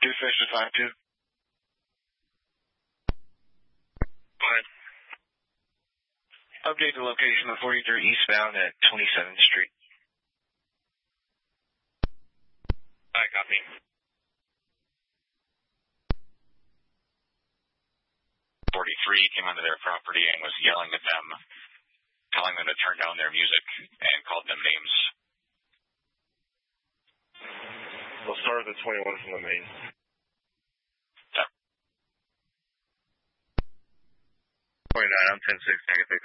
Dispatch to 52. Go ahead. Update the location of 43 eastbound at 27th Street. Alright, copy. 43 came onto their property and was yelling at them, telling them to turn down their music, and called them names. We'll start with the 21 from the main. 29, I'm 10-6, negative.